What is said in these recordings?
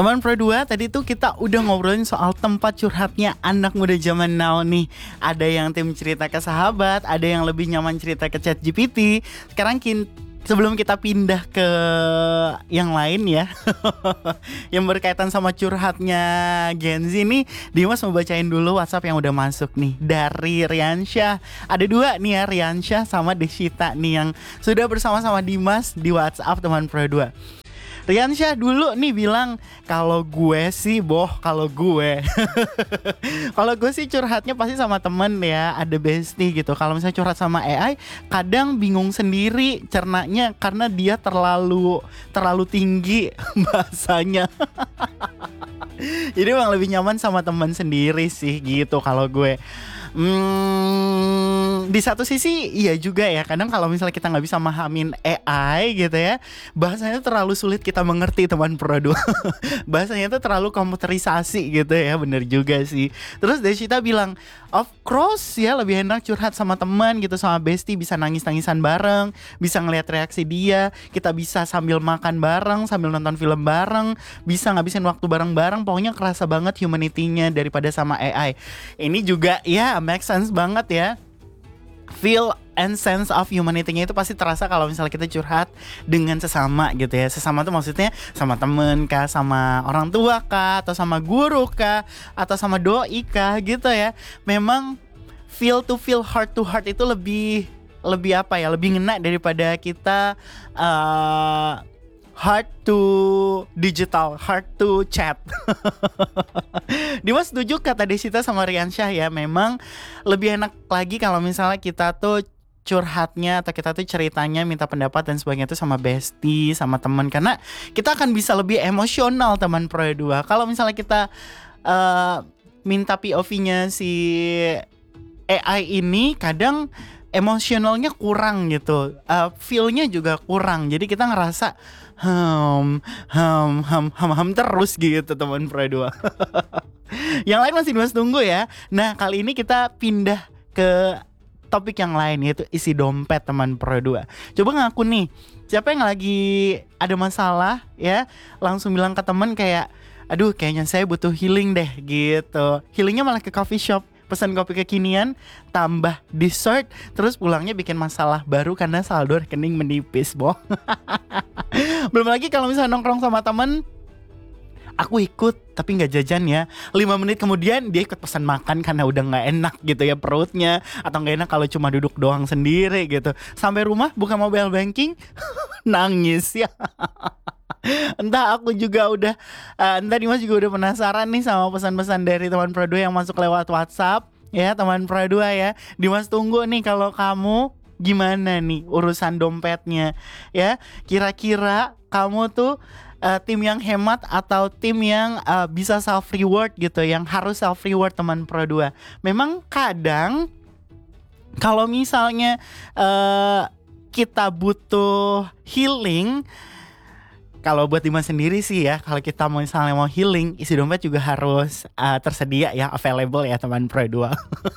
Teman Pro 2, tadi tuh kita udah ngobrolin soal tempat curhatnya anak muda zaman now nih. Ada yang tim cerita ke sahabat, ada yang lebih nyaman cerita ke ChatGPT. Sekarang sebelum kita pindah ke yang lain ya yang berkaitan sama curhatnya Gen Z nih, Dimas mau bacain dulu WhatsApp yang udah masuk nih dari Riansyah. Ada dua nih ya, Riansyah sama Desita nih yang sudah bersama-sama Dimas di WhatsApp teman Pro 2. Riansyah dulu nih bilang, kalau gue sih kalau gue sih curhatnya pasti sama temen ya, ada bestie gitu. Kalau misalnya curhat sama AI, kadang bingung sendiri cernanya karena dia terlalu tinggi bahasanya. Jadi emang lebih nyaman sama teman sendiri sih gitu kalau gue. Di satu sisi iya juga ya, kadang kalau misalnya kita nggak bisa mahamin AI gitu ya, bahasanya terlalu sulit kita mengerti teman Pro 2. Bahasanya itu terlalu komputerisasi gitu ya, bener juga sih. Terus Desita bilang, of course ya, lebih enak curhat sama teman gitu, sama bestie, bisa nangis-nangisan bareng, bisa ngeliat reaksi dia, kita bisa sambil makan bareng, sambil nonton film bareng, bisa ngabisin waktu bareng-bareng, pokoknya kerasa banget humanity-nya daripada sama AI. Ini juga ya make sense banget ya. Feel and sense of humanity-nya itu pasti terasa kalau misalnya kita curhat dengan sesama gitu ya. Sesama tuh maksudnya sama temen kah, sama orang tua kah, atau sama guru kah, atau sama doi kah gitu ya. Memang feel to feel, heart to heart itu lebih apa ya, lebih ngena daripada kita heart to digital, heart to chat. Dimas setuju kata Desita sama Riansyah ya, memang lebih enak lagi kalau misalnya kita tuh curhatnya atau kita tuh ceritanya, minta pendapat dan sebagainya itu sama bestie, sama teman, karena kita akan bisa lebih emosional teman Pro 2. Kalau misalnya kita minta POV-nya si AI ini, kadang emosionalnya kurang gitu, feel-nya juga kurang. Jadi kita ngerasa terus gitu teman Pro 2. Yang lain masih Dimas tunggu ya. Nah kali ini kita pindah ke topik yang lain, yaitu isi dompet teman Pro 2. Coba ngaku nih, siapa yang lagi ada masalah ya, langsung bilang ke teman kayak, aduh kayaknya saya butuh healing deh gitu. Healingnya malah ke coffee shop, pesan kopi kekinian, tambah dessert, terus pulangnya bikin masalah baru karena saldo rekening menipis, boh. Belum lagi kalau misalnya nongkrong sama temen, aku ikut tapi gak jajan ya, 5 menit kemudian dia ikut pesan makan karena udah gak enak gitu ya perutnya, atau gak enak kalau cuma duduk doang sendiri gitu. Sampai rumah buka mobile banking, nangis ya. Entah aku juga udah entah Dimas juga udah penasaran nih sama pesan-pesan dari teman Pro 2 yang masuk lewat WhatsApp ya teman Pro 2 ya. Dimas tunggu nih kalau kamu gimana nih urusan dompetnya ya. Kira-kira kamu tuh tim yang hemat atau tim yang bisa self reward gitu, yang harus self reward teman Pro 2. Memang kadang kalau misalnya kita butuh healing, kalau buat Dimas sendiri sih ya, kalau kita misalnya mau healing, isi dompet juga harus tersedia ya, available ya teman Pro 2.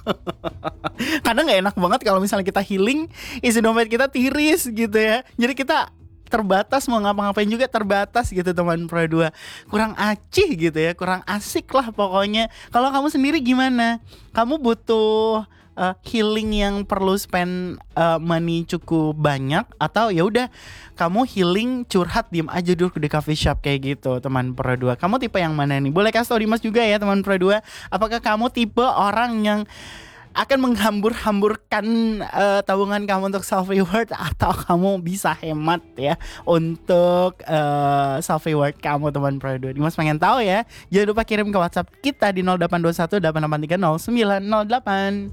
Kadang gak enak banget kalau misalnya kita healing, isi dompet kita tiris gitu ya. Jadi kita terbatas, mau ngapa-ngapain juga terbatas gitu teman Pro 2. Kurang acih gitu ya, kurang asik lah pokoknya. Kalau kamu sendiri gimana? Kamu butuh healing yang perlu spend money cukup banyak, atau ya udah kamu healing curhat diem aja dulu di coffee shop kayak gitu teman Pro 2. Kamu tipe yang mana nih? Boleh kasih tau Dimas juga ya teman Pro 2. Apakah kamu tipe orang yang akan menghambur-hamburkan tabungan kamu untuk self reward, atau kamu bisa hemat ya untuk self reward kamu teman Pro 2? Dimas pengen tahu ya. Jangan lupa kirim ke WhatsApp kita di 0821 8830 908.